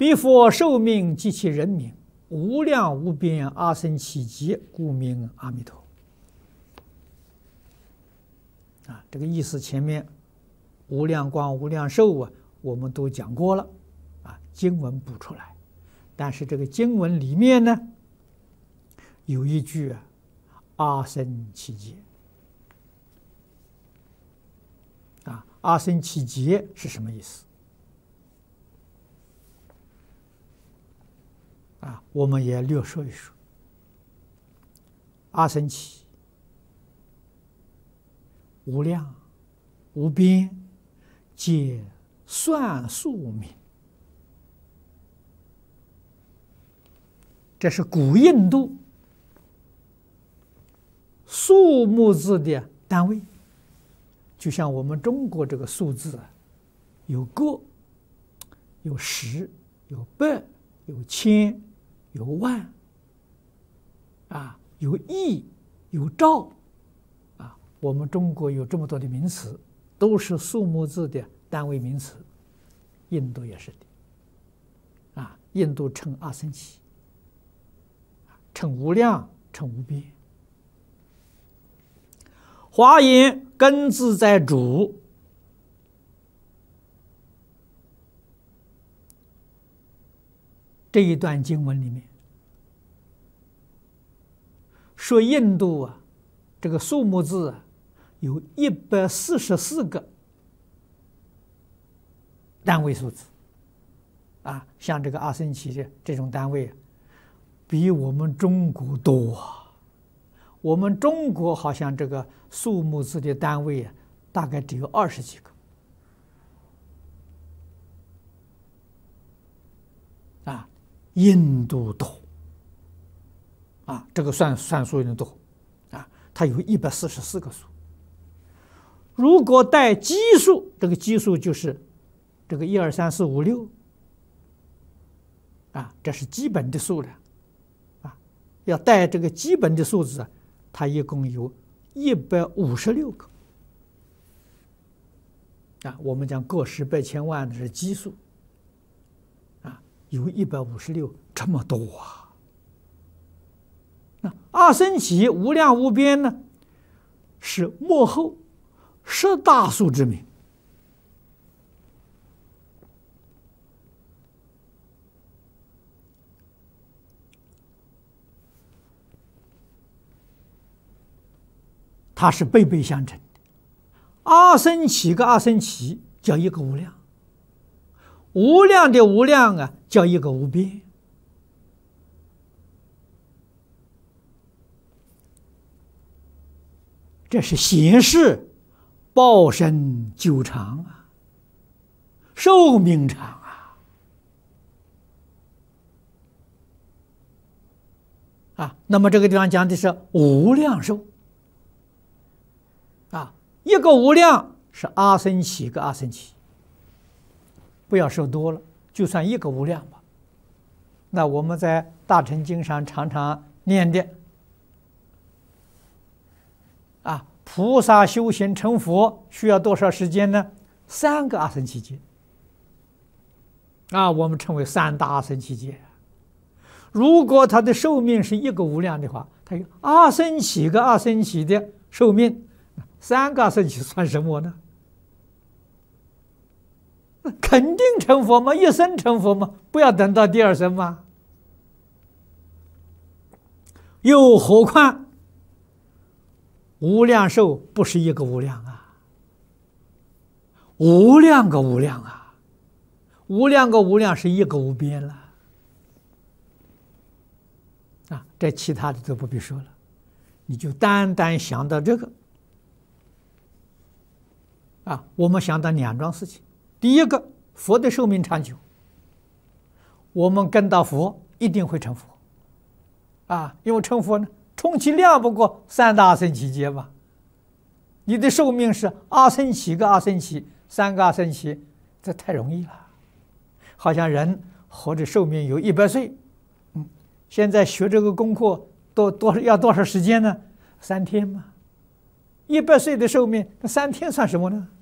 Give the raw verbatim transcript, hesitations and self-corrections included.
彼佛寿命及其人名，无量无边阿僧祇劫，故名阿弥陀。啊，这个意思前面无量光、无量寿啊，我们都讲过了，啊，经文补出来。但是这个经文里面呢，有一句啊，阿僧祇劫。啊，阿僧祇劫是什么意思？啊，我们也略说一说。阿僧祇，无量无边，皆算数名。这是古印度数目字的单位，就像我们中国这个数字啊，有个、有十、有百、有千、有万，啊，有亿、有兆，啊，我们中国有这么多的名词，都是数目字的单位名词。印度也是的，啊，印度称阿僧祇，称无量，称无边。华严根自在主，这一段经文里面说，印度啊，这个数目字啊，有一百四十四个单位数字，啊，像这个阿僧祇的这种单位，比我们中国多啊。我们中国好像这个数目字的单位啊，大概只有二十几个，啊，印度多，啊，这个算算数有点多，啊，它有一百四十四个数。如果带基数，这个基数就是这个一二三四五六，啊，这是基本的数量，啊，要带这个基本的数字啊。它一共有一百五十六个，啊，我们讲个十百千万的是基数，啊，有一百五十六，这么多啊！那阿僧祇无量无边呢，是末后十大数之名。它是背背相承的，阿僧祇个阿僧祇叫一个无量，无量的无量啊叫一个无边。这是显示报身久长啊，寿命长啊，啊，那么这个地方讲的是无量寿。啊，一个无量是阿僧祇个阿僧祇，不要说多了，就算一个无量吧。那我们在大乘经上常常念的，啊，菩萨修行成佛需要多少时间呢？三个阿僧祇劫，啊，我们称为三大阿僧祇劫。如果他的寿命是一个无量的话，他有阿僧祇个阿僧祇的寿命。三个阿僧祇算什么呢？肯定成佛吗？一生成佛吗？不要等到第二生吗？又何况无量寿不是一个无量啊，无量个无量啊，无量个无量是一个无边了啊！这其他的都不必说了，你就单单想到这个。啊，我们想到两桩事情。第一个，佛的寿命长久，我们跟到佛一定会成佛，啊，因为成佛呢，充其量不过三大阿僧祇劫吧。你的寿命是阿僧祇个阿僧祇，三个阿僧祇，这太容易了。好像人活着寿命有一百岁，嗯，现在学这个功课多多要多少时间呢？三天嘛。一百岁的寿命，那三天算什么呢？